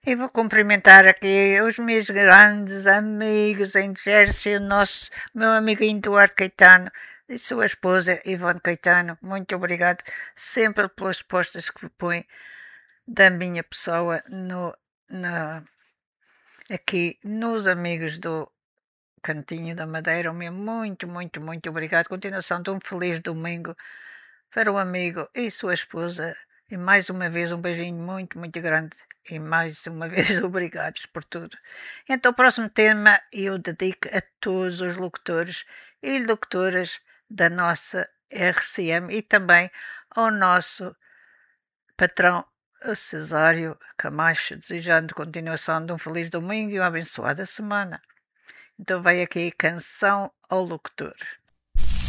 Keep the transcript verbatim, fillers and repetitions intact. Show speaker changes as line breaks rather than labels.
E vou cumprimentar aqui os meus grandes amigos em Jersey, o nosso, meu amiguinho Duarte Caetano e sua esposa Ivone Caetano. Muito obrigado sempre pelas postas que põe da minha pessoa no, na, aqui nos amigos do Cantinho da Madeira. O meu muito, muito, muito obrigado. Continuação de um feliz domingo para o amigo e sua esposa. E mais uma vez um beijinho muito, muito grande. E mais uma vez obrigados por tudo. Então, o próximo tema eu dedico a todos os locutores e locutoras da nossa R C M e também ao nosso patrão Cesário Camacho, desejando continuação de um feliz domingo e uma abençoada semana. Então vai aqui Canção ao Locutor.